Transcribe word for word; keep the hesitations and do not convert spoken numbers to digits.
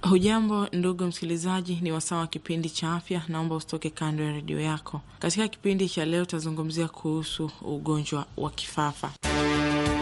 Hujambo ndugu msikilizaji, ni wasaa wa kipindi cha afya. Naomba usitoke kando ya redio yako. Katika kipindi cha leo tazungumzia kuhusu ugonjwa wa kifafa.